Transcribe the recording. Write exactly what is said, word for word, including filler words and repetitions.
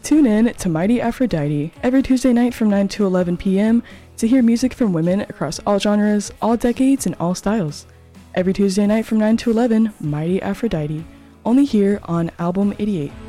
Tune in to Mighty Aphrodite every Tuesday night from nine to eleven p.m. to hear music from women across all genres, all decades, and all styles. Every Tuesday night from nine to eleven, Mighty Aphrodite, only here on Album eighty-eight.